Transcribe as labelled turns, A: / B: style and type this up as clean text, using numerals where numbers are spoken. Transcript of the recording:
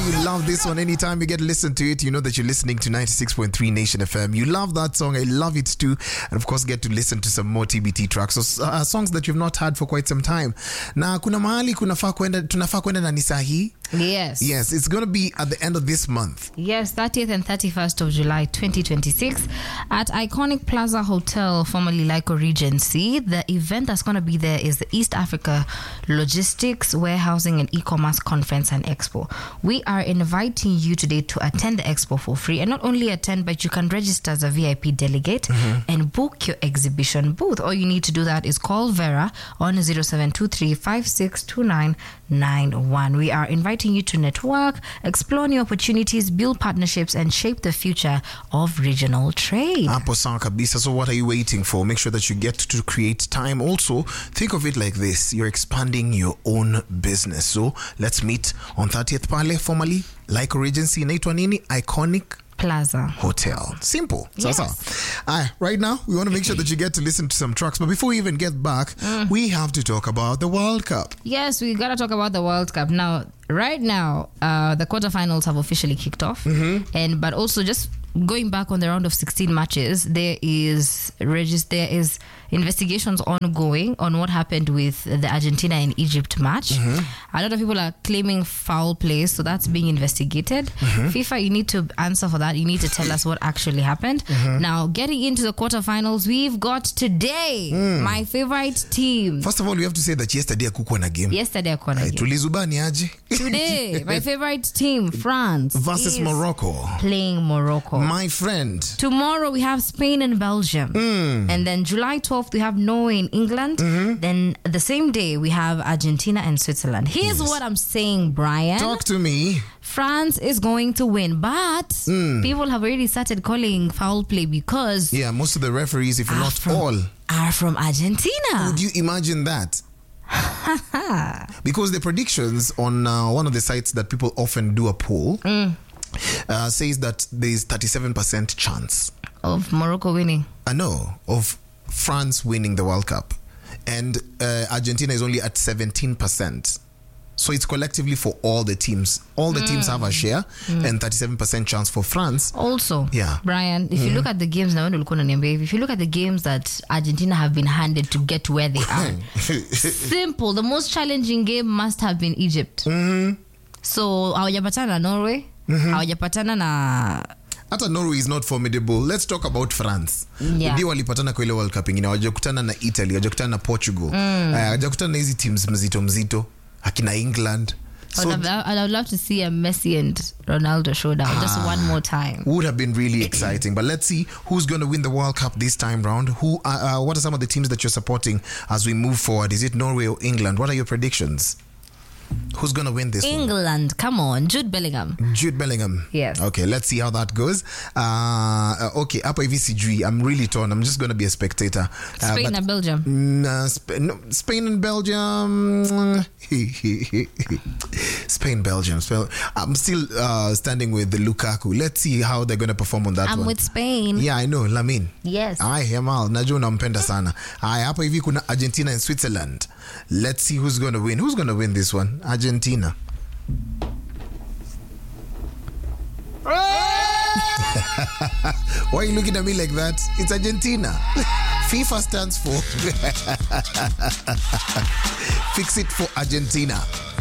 A: you love this one. Anytime you get to listen to it, you know that you're listening to 96.3 Nation FM. You love that song. I love it too. And of course, get to listen to some more TBT tracks. So, songs that you've not heard for quite some time. Na kuna mahali tunafaa kwenda na nisa hii.
B: Yes.
A: Yes, it's going to be at the end of this month.
B: Yes, 30th and 31st of July 2026 at Iconic Plaza Hotel, formerly Lyco Regency. The event that's going to be there is the East Africa Logistics, Warehousing and E-Commerce Conference and Expo. We are inviting you today to attend the expo for free, and not only attend, but you can register as a VIP delegate and book your exhibition booth. All you need to do that is call Vera on 0723-562991. We are inviting you to network, explore new opportunities, build partnerships, and shape the future of regional trade.
A: Hapo sawa kabisa. So what are you waiting for? Make sure that you get to create time. Also, think of it like this. You're expanding your own business. So let's meet on 30th pale, formerly Lyco Regency. Inaitwa nini? Iconic
B: Plaza
A: Hotel. Simple.
B: Yes.
A: Right now, we want to make sure that you get to listen to some tracks. But before we even get back, we have to talk about the World Cup.
B: Yes, we got to talk about the World Cup. Now, right now, the quarterfinals have officially kicked off. But also just going back on the round of 16 matches, there is investigations ongoing on what happened with the Argentina and Egypt match. A lot of people are claiming foul play, so that's being investigated. FIFA, you need to answer for that. You need to tell us what actually happened. Now, getting into the quarterfinals, we've got today my favorite team.
A: First of all, we have to say that yesterday hakukuwa na game.
B: Yesterday hakukuwa na game.
A: Tulizubani aje?
B: Today, my favorite team, France
A: versus Morocco.
B: Playing Morocco.
A: My friend.
B: Tomorrow we have Spain and Belgium. And then July 12th we have Norway and England. Then the same day we have Argentina and Switzerland. Here's what I'm saying, Brian.
A: Talk to me.
B: France is going to win, but people have already started calling foul play because
A: most of the referees, if not all,
B: are from Argentina.
A: Would you imagine that? Because the predictions on one of the sites that people often do a poll says that there's 37% chance
B: of Morocco winning.
A: No, of France winning the World Cup, and Argentina is only at 17%. So it's collectively for all the teams. All the teams have a share, and 37% chance for France.
B: Also, Brian, if you look at the games now, if you look at the games that Argentina have been handed to get to where they are, simple. The most challenging game must have been Egypt. So hawajapatana na Norway, hawajapatana na
A: hata Norway is not formidable. Let's talk about France. Ndio walipatana kwa ile World Cup ingine, hawajakutana na Italy, hawajakutana na Portugal, hawajakutana na hizi teams mzito akina England.
B: So I would love to see a Messi and Ronaldo showdown just one more time.
A: Would have been really exciting. But let's see who's going to win the World Cup this time round. What are some of the teams that you're supporting as we move forward? Is it Norway or England? What are your predictions? Who's going to win this
B: England,
A: one?
B: Come on. Jude Bellingham.
A: Jude Bellingham.
B: Yes.
A: Okay, let's see how that goes. Okay, hapa hivi sijui. I'm really torn. I'm just going to be a spectator.
B: Spain and Belgium.
A: Spain and Belgium. Spain, Belgium. I'm still standing with the Lukaku. Let's see how they're going to perform on that one.
B: I'm with Spain.
A: Yeah, I know. Lamin.
B: Yes.
A: Hemal. Najua unampenda sana. Hapa hivi kuna Argentina and Switzerland. Let's see who's going to win. Who's going to win this one? Argentina. Why are you looking at me like that? It's Argentina. FIFA stands for Fix it for Argentina.